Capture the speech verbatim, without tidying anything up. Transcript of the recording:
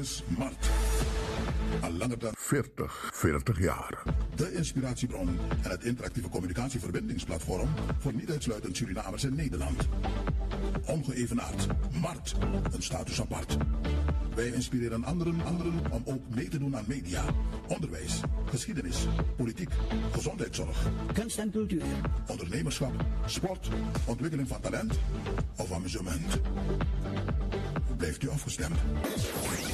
Mart. Al langer dan veertig, veertig jaar. De inspiratiebron en het interactieve communicatieverbindingsplatform voor niet uitsluitend Surinamers in Nederland. Ongeëvenaard. Mart. Een status apart. Wij inspireren anderen, anderen om ook mee te doen aan media, onderwijs, geschiedenis, politiek, gezondheidszorg, kunst en cultuur, ondernemerschap, sport, ontwikkeling van talent of amusement. Blijft u afgestemd?